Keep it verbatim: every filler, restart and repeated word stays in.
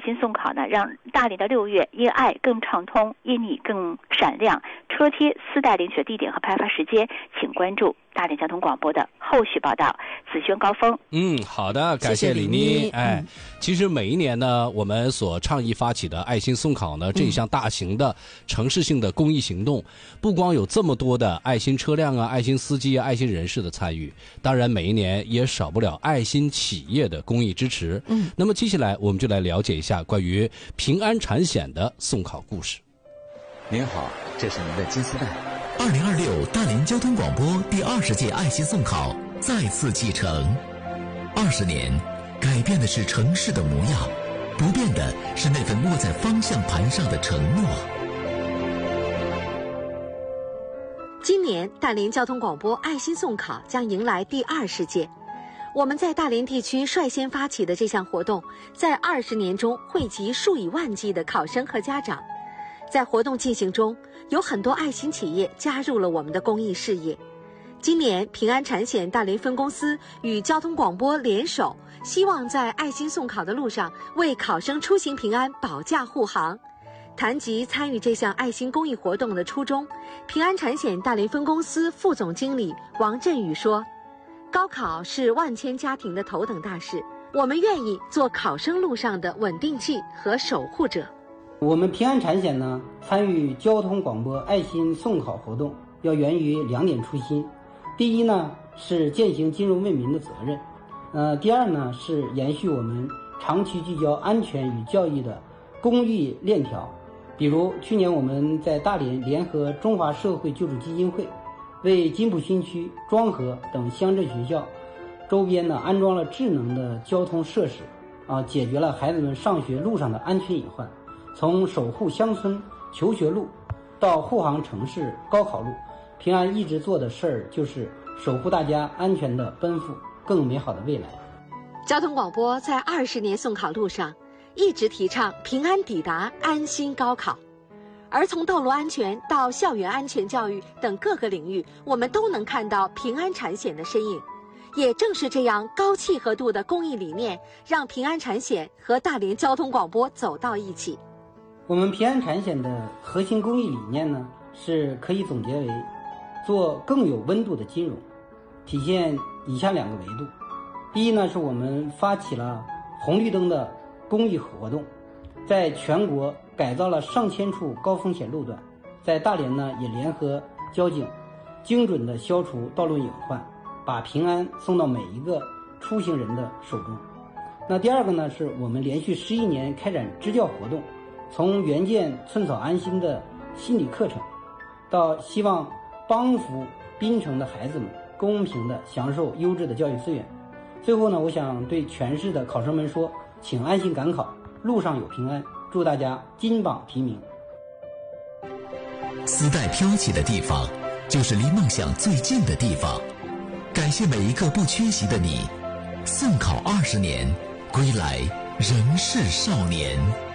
心送考呢，让大连的六月因爱更畅通，因你更闪亮。车贴丝带领取的地点和派发时间，请关注大连交通广播的后续报道。子轩、高峰。 嗯，好的，感谢李妮。哎、嗯，其实每一年呢，我们所倡议发起的爱心送考呢，这一项大型的城市性的公益行动，不光有这么多的爱心车辆啊、爱心司机啊、爱心人士的参与，当然每一年也少不了爱心企业的公益支持。嗯，那么接下来我们就来了解一下关于平安产险的送考故事。 您好，这是您的金丝带。 二零二六大连交通广播第二十届爱心送考再次启程。二十年，改变的是城市的模样，不变的是那份握在方向盘上的承诺。 今年大连交通广播爱心送考将迎来第二十届。我们在大连地区率先发起的这项活动，在二十年中惠及数以万计的考生和家长。在活动进行中，有很多爱心企业加入了我们的公益事业。今年平安产险大连分公司与交通广播联手，希望在爱心送考的路上为考生出行平安保驾护航。谈及参与这项爱心公益活动的初衷，平安产险大连分公司副总经理王振宇说，高考是万千家庭的头等大事，我们愿意做考生路上的稳定器和守护者。 我们平安产险呢，参与交通广播爱心送考活动，要源于两点初心。第一呢，是践行金融为民的责任；呃，第二呢，是延续我们长期聚焦安全与教育的公益链条。比如去年我们在大连联合中华社会救助基金会，为金浦新区、庄河等乡镇学校周边呢安装了智能的交通设施，啊，解决了孩子们上学路上的安全隐患。从守护乡村求学路到护航城市高考路，平安一直做的事儿就是守护大家安全的奔赴更美好的未来。 交通广播在二十年送考路上一直提倡平安抵达，安心高考。而从道路安全到校园安全教育等各个领域，我们都能看到平安产险的身影。也正是这样高契合度的公益理念，让平安产险和大连交通广播走到一起。 我们平安产险的核心公益理念呢，是可以总结为做更有温度的金融，体现以下两个维度。第一呢，是我们发起了红绿灯的公益活动，在全国改造了上千处高风险路段，在大连呢也联合交警精准地消除道路隐患，把平安送到每一个出行人的手中。那第二个呢，是我们连续十一年开展支教活动，从援建寸草安心的心理课程，到希望帮扶滨城的孩子们公平地享受优质的教育资源。最后呢，我想对全市的考生们说，请安心赶考，路上有平安，祝大家金榜题名。 丝带飘起的地方，就是离梦想最近的地方。感谢每一个不缺席的你，送考二十年，归来仍是少年。